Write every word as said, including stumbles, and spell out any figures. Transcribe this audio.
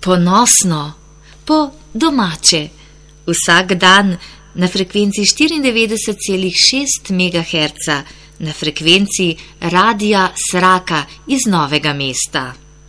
ponosno, po domače, vsak dan na frekvenci štiriindevetdeset celih šest megaherca na frekvenci Radia Sraka iz Novega mesta.